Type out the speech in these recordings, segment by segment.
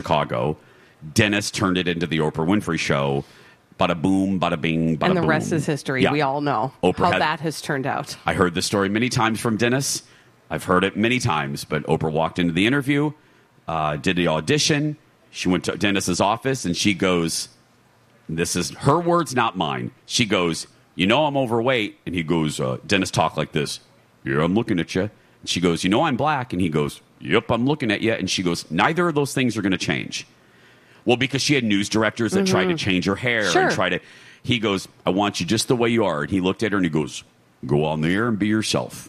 Chicago. Dennis turned it into the Oprah Winfrey Show. Bada boom, bada bing, bada boom. And the rest is history. Yeah. We all know how that has turned out. I heard the story many times from Dennis. I've heard it many times, but Oprah walked into the interview, did the audition. She went to Dennis's office, and she goes, this is her words, not mine. She goes, you know I'm overweight. And he goes, Dennis talk like this. Yeah, I'm looking at you. And she goes, you know I'm black. And he goes, yep, I'm looking at you. And she goes, neither of those things are going to change. Well, because she had news directors that tried to change her hair and try to. He goes, I want you just the way you are. And he looked at her and he goes, go on the air and be yourself.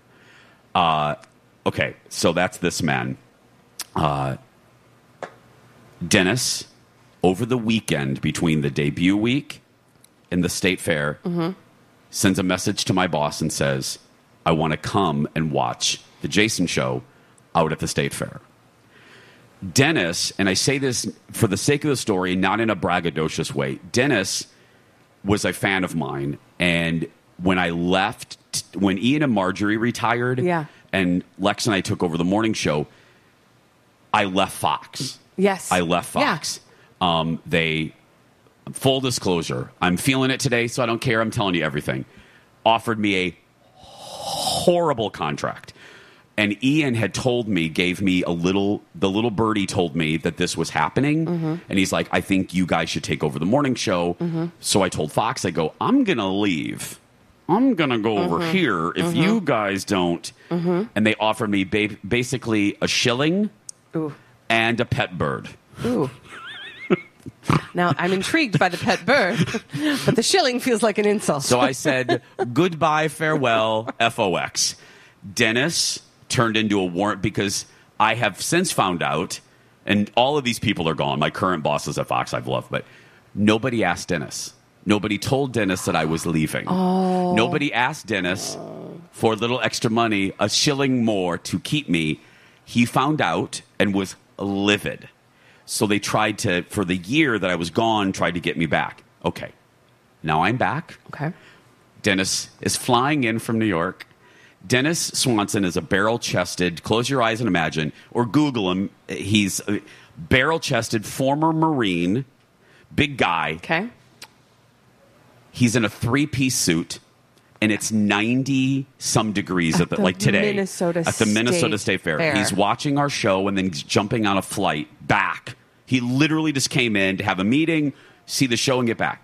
Okay, so that's this man. Dennis, over the weekend between the debut week and the State Fair, sends a message to my boss and says, I want to come and watch the Jason Show out at the State Fair. Dennis, and I say this for the sake of the story, not in a braggadocious way, Dennis was a fan of mine. And when I left, when Ian and Marjorie retired, and Lex and I took over the morning show, I left Fox. Yes. I left Fox. They, full disclosure, I'm feeling it today, so I don't care. I'm telling you everything. Offered me a horrible contract. And Ian had told me, gave me the little birdie told me that this was happening. And he's like, I think you guys should take over the morning show. So I told Fox, I go, I'm going to leave. I'm going to go over here if you guys don't. And they offered me basically a shilling and a pet bird. Ooh. Now, I'm intrigued by the pet bird, but the shilling feels like an insult. So I said, goodbye, farewell, FOX. Dennis turned into a warrant because I have since found out, and all of these people are gone. My current bosses at Fox I've loved, but nobody asked Dennis. Nobody told Dennis that I was leaving. Nobody asked Dennis for a little extra money, a shilling more to keep me. He found out and was livid. So they tried to, for the year that I was gone, tried to get me back. Okay. Now I'm back. Okay. Dennis is flying in from New York. Dennis Swanson is a barrel-chested, close your eyes and imagine, or Google him. He's a barrel-chested former Marine, big guy. Okay. He's in a three-piece suit, and it's 90-some degrees at like today at the Minnesota State Fair. He's watching our show and then jumping on a flight back. He literally just came in to have a meeting, see the show, and get back.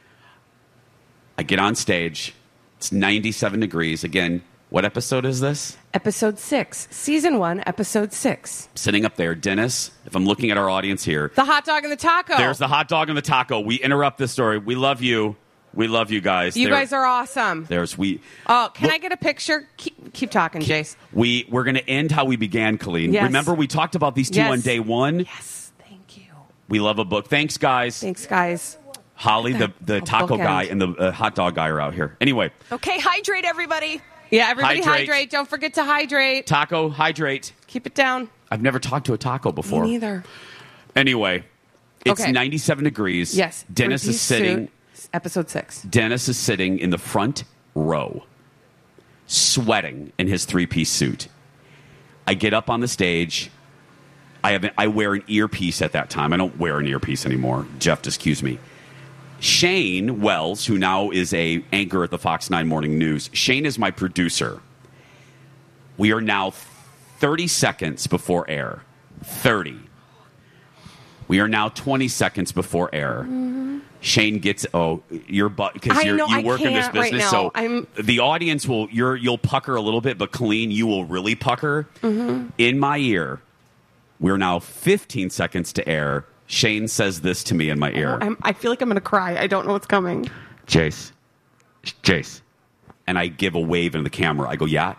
I get on stage. It's 97 degrees. Again, what episode is this? Episode 6. Season 1, Episode 6. Sitting up there, Dennis, if I'm looking at our audience here. The hot dog and the taco. There's the hot dog and the taco. We interrupt this story. We love you. We love you guys. You guys are awesome. Oh, can I get a picture? Keep talking, Jace. We're going to end how we began, Colleen. Yes. Remember, we talked about these two on day one? Yes, thank you. We love a book. Thanks, guys. Thanks, guys. Holly, the taco guy, and the hot dog guy are out here. Anyway. Okay, hydrate, everybody. Yeah, everybody hydrate. Don't forget to hydrate. Taco, hydrate. Keep it down. I've never talked to a taco before. Me neither. Anyway, it's 97 degrees. Yes. Dennis is sitting. Episode 6. Dennis is sitting in the front row, sweating in his three-piece suit. I get up on the stage. I wear an earpiece at that time. I don't wear an earpiece anymore. Jeff, excuse me. Shane Wells, who now is a anchor at the Fox 9 Morning News, Shane is my producer. We are now 30 seconds before air. 30. We are now 20 seconds before air. Shane gets your butt because you work in this business, right so the audience you'll pucker a little bit, but Colleen, you will really pucker. In my ear, we're now 15 seconds to air. Shane says this to me in my ear. I feel like I'm going to cry. I don't know what's coming. Jace, and I give a wave in the camera. I go, yeah.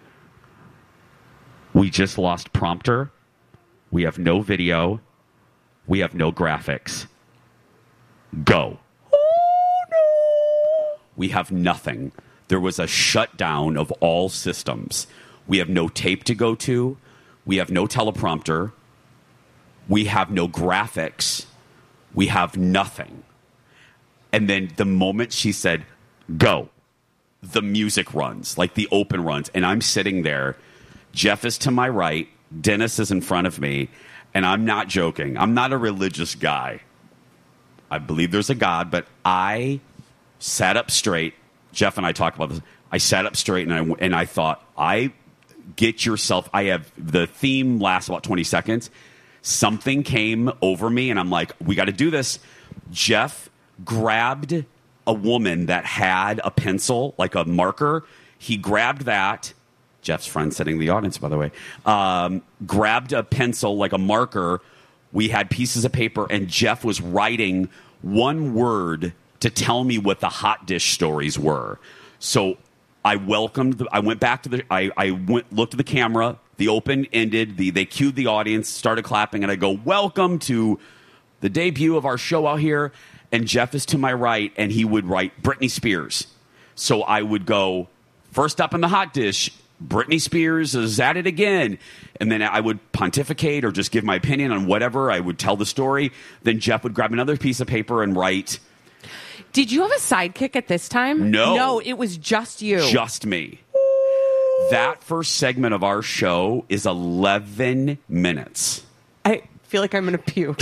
We just lost prompter. We have no video. We have no graphics. Go. Oh, no. We have nothing. There was a shutdown of all systems. We have no tape to go to. We have no teleprompter. We have no graphics. We have nothing. And then the moment she said, go, the music runs, like the open runs. And I'm sitting there. Jeff is to my right. Dennis is in front of me. and I'm not joking. I'm not a religious guy. I believe there's a God, but I sat up straight. Jeff and I talked about this. I sat up straight, and I thought, get yourself. I have the theme lasts about 20 seconds. Something came over me, and I'm like, we got to do this. Jeff grabbed a woman that had a pencil, like a marker. He grabbed that. Jeff's friend sitting in the audience, by the way, grabbed a pencil, like a marker. We had pieces of paper, and Jeff was writing one word to tell me what the hot dish stories were. So I went back to looked at the camera. The open ended. They cued the audience, started clapping, and I go, "Welcome to the debut of our show out here." And Jeff is to my right, and he would write Britney Spears. So I would go, first up in the hot dish, Britney Spears is at it again. And then I would pontificate or just give my opinion on whatever. I would tell the story. Then Jeff would grab another piece of paper and write. Did you have a sidekick at this time? No. No, it was just you. Just me. That first segment of our show is 11 minutes. I feel like I'm going to puke.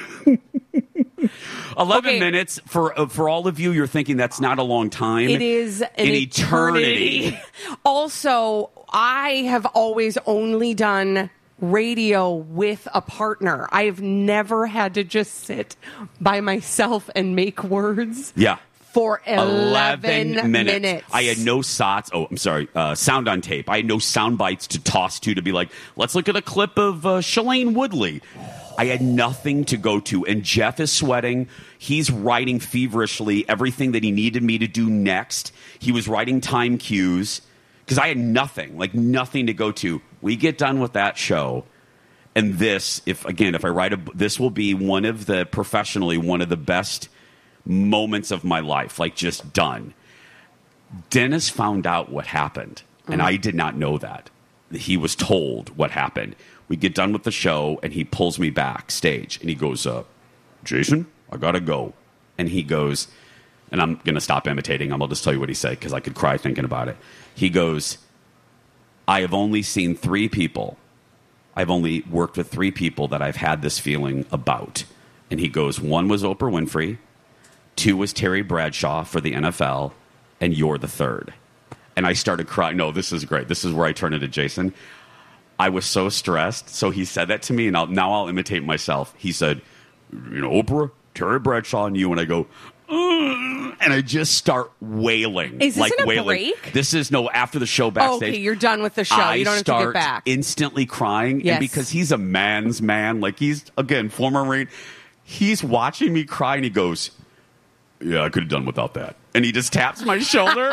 11 minutes for all of you. You're thinking that's not a long time. It is an eternity. Also, I have always only done radio with a partner. I have never had to just sit by myself and make words. Yeah. For 11 minutes. I had no sound on tape. I had no sound bites to toss to be like, let's look at a clip of Shailene Woodley. I had nothing to go to, and Jeff is sweating. He's writing feverishly everything that he needed me to do next. He was writing time cues because I had nothing to go to. We get done with that show, and this, if I write this will be one of the best moments of my life, just done. Dennis found out what happened, and I did not know that. He was told what happened. We get done with the show, and he pulls me backstage, and he goes, Jason, I gotta go. And he goes, and I'm going to stop imitating him. I'll just tell you what he said, because I could cry thinking about it. He goes, I have only seen 3 people. I've only worked with 3 people that I've had this feeling about. And he goes, 1 was Oprah Winfrey, 2 was Terry Bradshaw for the NFL, and you're the 3rd. And I started crying. No, this is great. This is where I turn into Jason. I was so stressed. So he said that to me, and now I'll imitate myself. He said, Oprah, Terry Bradshaw, and you. And I go, and I just start wailing. Is this in a wailing. break? This is after the show backstage. Okay, you're done with the show. You don't have to get back. I start instantly crying. Yes. And because he's a man's man, he's, again, former Marine, he's watching me cry, and he goes, yeah, I could have done without that. And he just taps my shoulder.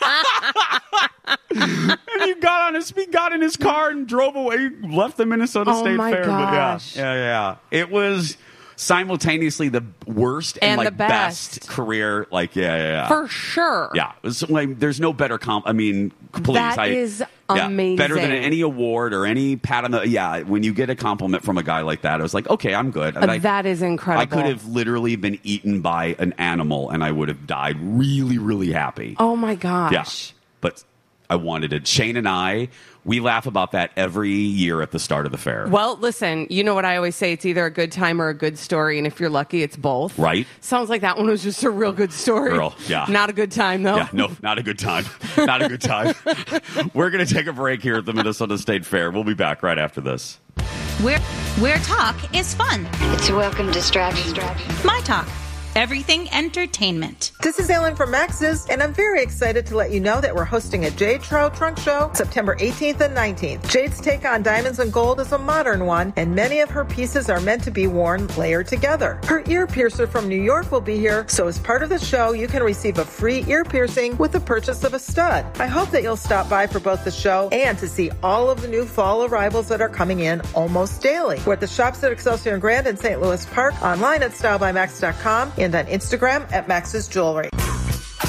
And he got in his car and drove away, left the Minnesota State Fair. Gosh. But yeah. It was simultaneously the worst and the best career. For sure. Yeah. It was there's no better please. That is amazing. Better than any award or any pat on the, when you get a compliment from a guy like that, I was like, okay, I'm good. That is incredible. I could have literally been eaten by an animal and I would have died really, really happy. Oh my gosh. Yeah. But I wanted it. Shane and I, we laugh about that every year at the start of the fair. Well, listen, you know what I always say? It's either a good time or a good story, and if you're lucky, it's both. Right. Sounds like that one was just a real good story. Girl, yeah. Not a good time, though. Yeah, no, not a good time. Not a good time. We're going to take a break here at the Minnesota State Fair. We'll be back right after this. Where talk is fun. It's a welcome distraction. My Talk. Everything entertainment. This is Ellen from Max's, and I'm very excited to let you know that we're hosting a Jade Trout Trunk Show September 18th and 19th. Jade's take on diamonds and gold is a modern one, and many of her pieces are meant to be worn layered together. Her ear piercer from New York will be here, so as part of the show, you can receive a free ear piercing with the purchase of a stud. I hope that you'll stop by for both the show and to see all of the new fall arrivals that are coming in almost daily. We're at the shops at Excelsior and Grand in St. Louis Park, online at stylebymax.com, and on Instagram at Max's Jewelry. Kendall, your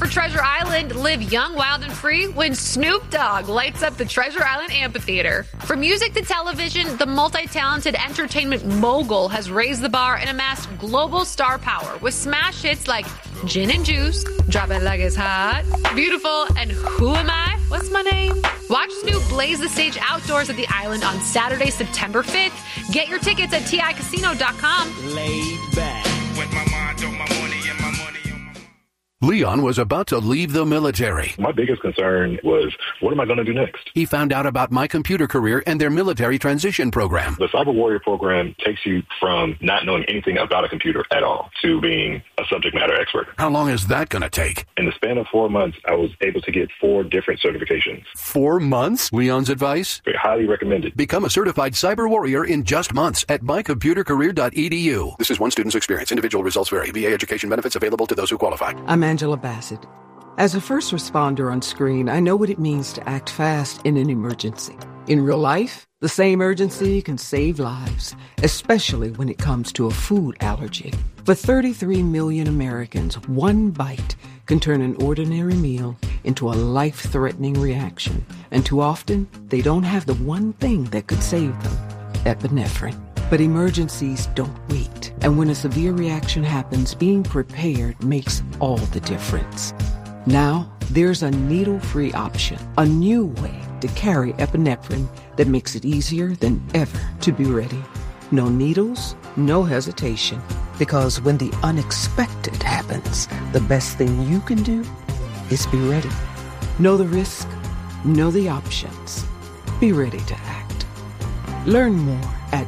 for Treasure Island. Live young, wild, and free when Snoop Dogg lights up the Treasure Island Amphitheater. From music to television, the multi-talented entertainment mogul has raised the bar and amassed global star power with smash hits like Gin and Juice, Drop It Like It's Hot, Beautiful, and Who Am I? What's my name? Watch Snoop blaze the stage outdoors at the island on Saturday, September 5th. Get your tickets at TICasino.com. Laid back. With my mind on my money and my money on my... Leon was about to leave the military. My biggest concern was, what am I going to do next? He found out about My Computer Career and their military transition program. The Cyber Warrior program takes you from not knowing anything about a computer at all to being a subject matter expert. How long is that going to take? In the span of 4 months, I was able to get 4 different certifications. 4 months? Leon's advice? Highly recommended. Become a certified cyber warrior in just months at mycomputercareer.edu. This is one student's experience. Individual results vary. VA education benefits available to those who qualify. I'm Angela Bassett. As a first responder on screen, I know what it means to act fast in an emergency. In real life, the same urgency can save lives, especially when it comes to a food allergy. For 33 million Americans, one bite can turn an ordinary meal into a life-threatening reaction. And too often, they don't have the one thing that could save them, epinephrine. But emergencies don't wait. And when a severe reaction happens, being prepared makes all the difference. Now, there's a needle-free option, a new way to carry epinephrine that makes it easier than ever to be ready. No needles, no hesitation. Because when the unexpected happens, the best thing you can do is be ready. Know the risk, know the options. Be ready to act. Learn more at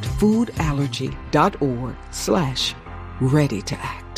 foodallergy.org/ready to act.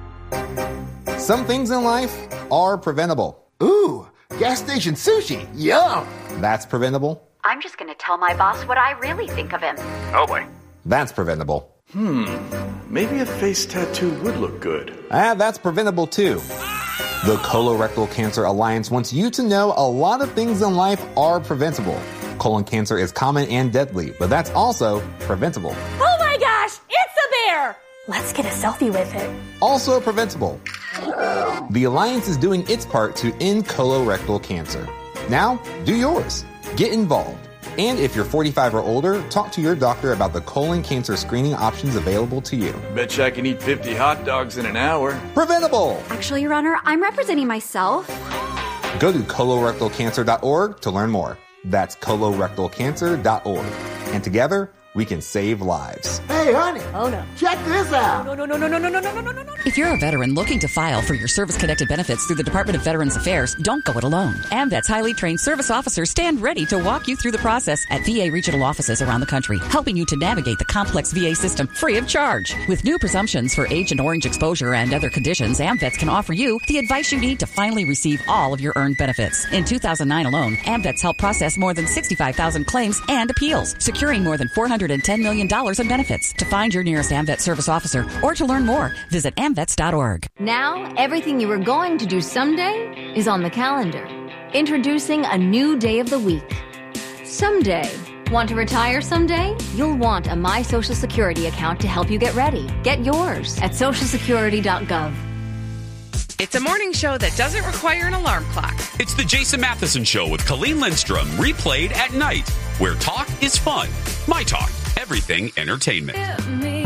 Some things in life are preventable. Ooh, gas station sushi. Yum. That's preventable. I'm just going to tell my boss what I really think of him. Oh boy. That's preventable. Maybe a face tattoo would look good. That's preventable too. The Colorectal Cancer Alliance wants you to know a lot of things in life are preventable. Colon cancer is common and deadly, but that's also preventable. Oh my gosh, it's a bear! Let's get a selfie with it. Also preventable. The Alliance is doing its part to end colorectal cancer. Now, do yours. Get involved. And if you're 45 or older, talk to your doctor about the colon cancer screening options available to you. Betcha I can eat 50 hot dogs in an hour. Preventable! Actually, Your Honor, I'm representing myself. Go to colorectalcancer.org to learn more. That's colorectalcancer.org. And together, we can save lives. Hey, honey. Oh, no. Check this out. No. If you're a veteran looking to file for your service-connected benefits through the Department of Veterans Affairs, don't go it alone. AMVET's highly trained service officers stand ready to walk you through the process at VA regional offices around the country, helping you to navigate the complex VA system free of charge. With new presumptions for Agent Orange exposure and other conditions, AMVETS can offer you the advice you need to finally receive all of your earned benefits. In 2009 alone, AMVETS helped process more than 65,000 claims and appeals, securing more than $410 million in benefits. To find your nearest AMVET service officer or to learn more, visit amvets.org. Now, everything you were going to do someday is on the calendar. Introducing a new day of the week. Someday. Want to retire someday? You'll want a My Social Security account to help you get ready. Get yours at socialsecurity.gov. It's a morning show that doesn't require an alarm clock. It's the Jason Matheson Show with Colleen Lindstrom, replayed at night, where talk is fun. My Talk, everything entertainment.